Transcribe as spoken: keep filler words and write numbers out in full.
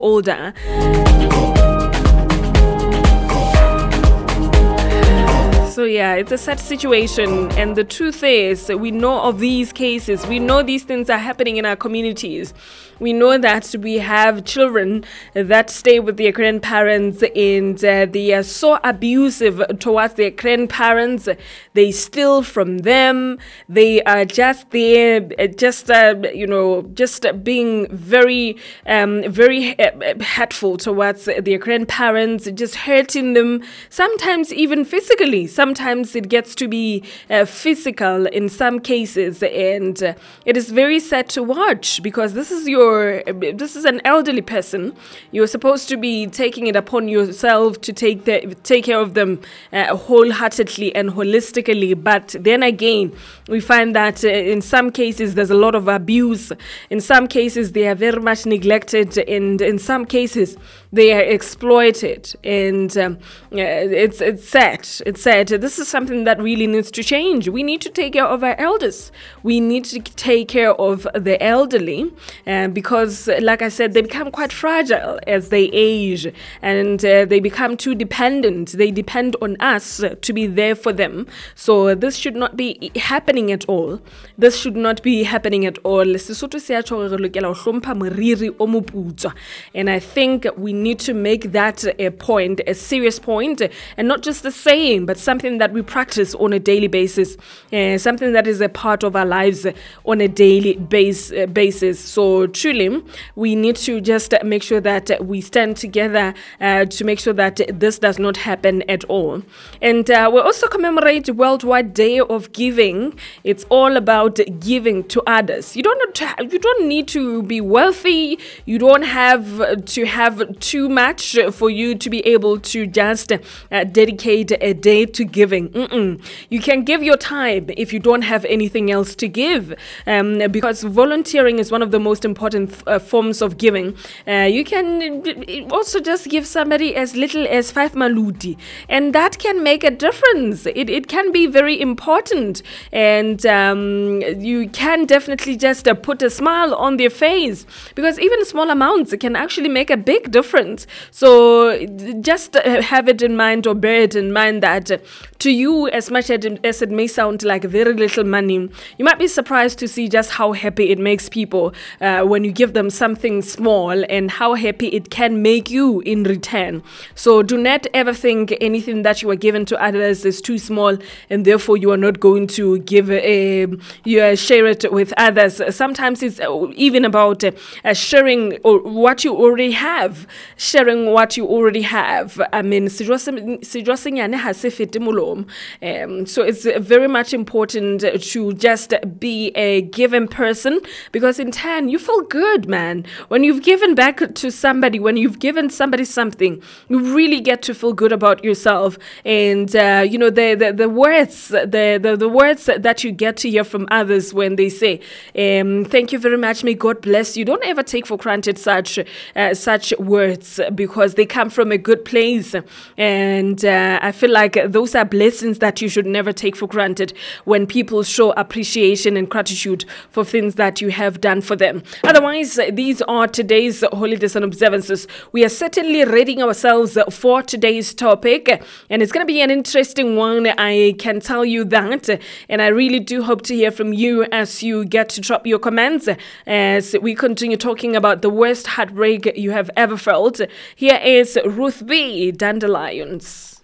older. So yeah, it's a sad situation, and the truth is we know of these cases. We know these things are happening in our communities. We know that we have children that stay with their grandparents, and uh, they are so abusive towards their grandparents. They steal from them. They are just there, uh, just uh, you know, just being very, um, very hurtful towards their grandparents, just hurting them. Sometimes even physically. Sometimes it gets to be uh, physical in some cases, and uh, it is very sad to watch, because this is your, this is an elderly person. You're supposed to be taking it upon yourself to take the, take care of them uh, wholeheartedly and holistically. But then again, we find that uh, in some cases there's a lot of abuse. In some cases they are very much neglected, and in some cases they are exploited, and um, uh, it's it's sad. It's sad. This is something that really needs to change. We need to take care of our elders. We need to take care of the elderly, uh, because, like I said, they become quite fragile as they age, and uh, they become too dependent. They depend on us to be there for them. So this should not be happening at all. This should not be happening at all. And I think we need to make that a point, a serious point, and not just the same, but something that we practice on a daily basis, uh, something that is a part of our lives on a daily base, uh, basis. So truly, we need to just make sure that we stand together uh, to make sure that this does not happen at all. And uh, we also commemorate Worldwide Day of Giving. It's all about giving to others. You don't you don't need to be wealthy. You don't have to have too much for you to be able to just uh, dedicate a day to giving. Mm-mm. You can give your time if you don't have anything else to give, um, because volunteering is one of the most important uh, forms of giving. Uh, you can also just give somebody as little as five maludi, and that can make a difference. It, it can be very important, and um, you can definitely just uh, put a smile on their face, because even small amounts can actually make a big difference. So just uh, have it in mind, or bear it in mind, that uh, to you, as much as it, as it may sound like very little money, you might be surprised to see just how happy it makes people uh, when you give them something small, and how happy it can make you in return. So do not ever think anything that you are given to others is too small, and therefore you are not going to give a, you uh, share it with others. Sometimes it's even about uh, sharing or what you already have, sharing what you already have. I mean, um, so it's very much important to just be a given person, because in turn you feel good, man. When you've given back to somebody, when you've given somebody something, you really get to feel good about yourself. And uh, you know, the, the the words, the, the the words that you get to hear from others when they say, um, "Thank you very much. May God bless you." Don't ever take for granted such uh, such words, because they come from a good place, and uh, I feel like those are blessings that you should never take for granted, when people show appreciation and gratitude for things that you have done for them. Otherwise, these are today's holidays and observances. We are certainly readying ourselves for today's topic, and it's going to be an interesting one, I can tell you that. And I really do hope to hear from you as you get to drop your comments as we continue talking about the worst heartbreak you have ever felt. Here is Ruth B. Dandelions.